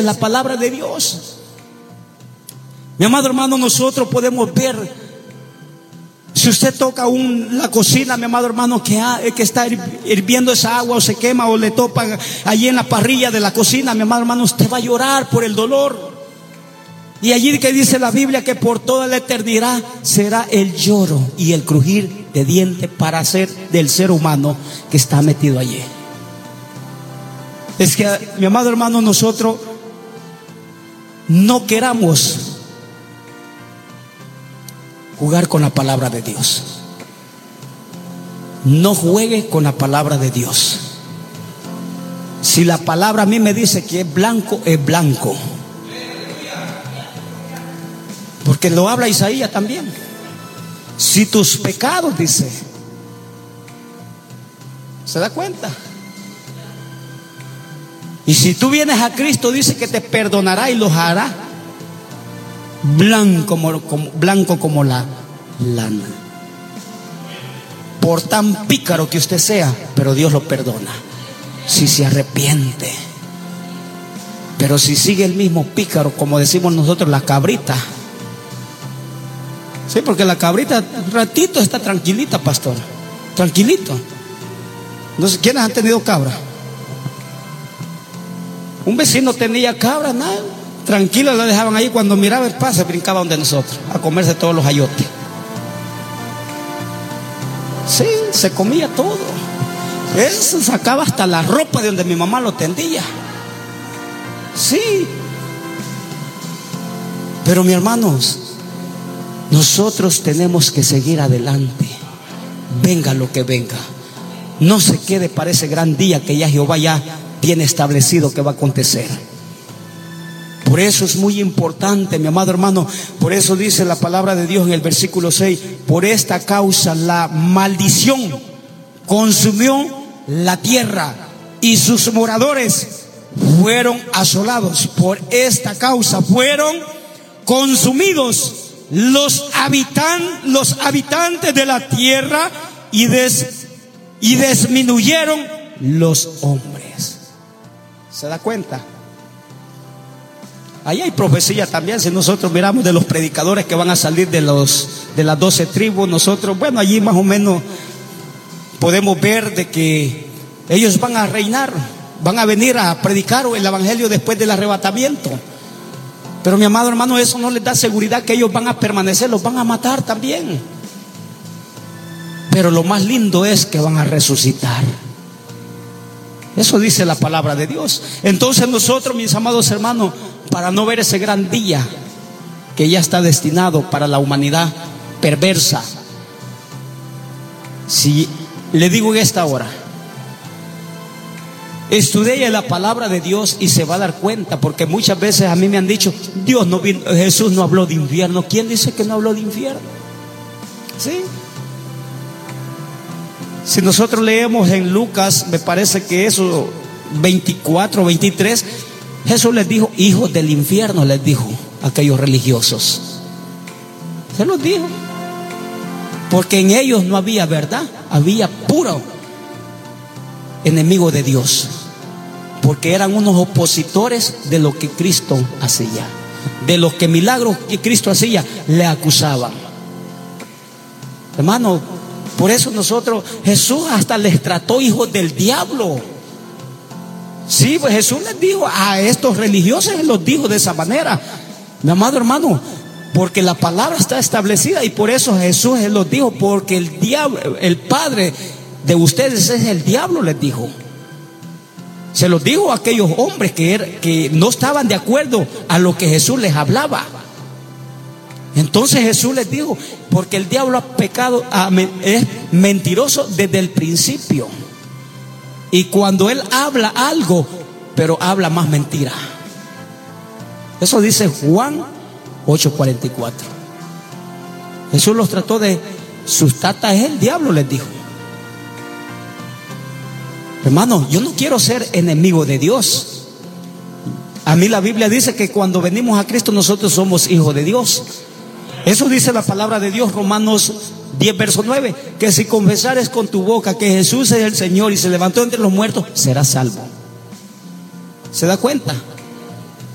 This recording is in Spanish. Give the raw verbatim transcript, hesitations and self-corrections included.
la palabra de Dios. Mi amado hermano, nosotros podemos ver, si usted toca un, la cocina, mi amado hermano, que, ha, que está hirviendo esa agua o se quema o le topan allí en la parrilla de la cocina, mi amado hermano, usted va a llorar por el dolor. Y allí que dice la Biblia que por toda la eternidad será el lloro y el crujir de dientes para hacer del ser humano que está metido allí. Es que, mi amado hermano, nosotros no queramos jugar con la palabra de Dios. No juegue con la palabra de Dios. Si la palabra a mí me dice que es blanco, es blanco. Porque lo habla Isaías también. Si tus pecados, dice, ¿se da cuenta? Y si tú vienes a Cristo, dice que te perdonará y los hará blanco como, como, blanco como la lana. Por tan pícaro que usted sea, pero Dios lo perdona si se arrepiente. Pero si sigue el mismo pícaro, como decimos nosotros, la cabrita. Sí, porque la cabrita un ratito está tranquilita, pastor, tranquilito. Entonces, ¿quiénes han tenido cabra? Un vecino tenía cabra, nada, tranquilo la dejaban ahí. Cuando miraba el pase, brincaba donde nosotros a comerse todos los ayotes. Sí, se comía todo. Él se sacaba hasta la ropa de donde mi mamá lo tendía. Sí. Pero mis hermanos, nosotros tenemos que seguir adelante, venga lo que venga. No se quede para ese gran día que ya Jehová ya tiene establecido que va a acontecer. Por eso es muy importante, mi amado hermano. Por eso dice la palabra de Dios en el versículo seis: por esta causa la maldición consumió la tierra y sus moradores fueron asolados. Por esta causa fueron consumidos los habitan, los habitantes de la tierra y, des, y disminuyeron los hombres. ¿Se da cuenta? Ahí hay profecía también. Si nosotros miramos de los predicadores que van a salir de, los, de las doce tribus, nosotros, bueno, allí más o menos podemos ver de que ellos van a reinar, van a venir a predicar el evangelio después del arrebatamiento. Pero mi amado hermano, eso no les da seguridad que ellos van a permanecer, los van a matar también. Pero lo más lindo es que van a resucitar. Eso dice la palabra de Dios. Entonces nosotros, mis amados hermanos, para no ver ese gran día que ya está destinado para la humanidad perversa, si le digo en esta hora, estudie la palabra de Dios y se va a dar cuenta, porque muchas veces a mí me han dicho, Dios no vino, Jesús no habló de infierno. ¿Quién dice que no habló de infierno? ¿Sí? Si nosotros leemos en Lucas, me parece que eso, veinticuatro, veintitrés, Jesús les dijo, hijos del infierno, les dijo a aquellos religiosos. Se los dijo, porque en ellos no había verdad, había puro enemigo de Dios, porque eran unos opositores de lo que Cristo hacía, de los que milagros que Cristo hacía, le acusaban. Hermano, por eso nosotros, Jesús hasta les trató hijos del diablo. Sí, pues Jesús les dijo a estos religiosos, Él los dijo de esa manera, mi amado hermano, porque la palabra está establecida. Y por eso Jesús Él los dijo, porque el diablo, el padre de ustedes es el diablo, les dijo. Se los dijo a aquellos hombres que, er, que no estaban de acuerdo a lo que Jesús les hablaba. Entonces Jesús les dijo, porque el diablo ha pecado, es mentiroso desde el principio. Y cuando él habla algo, pero habla más mentira. Eso dice Juan ocho cuarenta y cuatro. Jesús los trató de, sus tatas es el diablo, les dijo. Hermano, yo no quiero ser enemigo de Dios. A mí la Biblia dice que cuando venimos a Cristo nosotros somos hijos de Dios. Eso dice la palabra de Dios, Romanos diez, verso nueve, que si confesares con tu boca que Jesús es el Señor y se levantó entre los muertos, serás salvo. ¿Se da cuenta?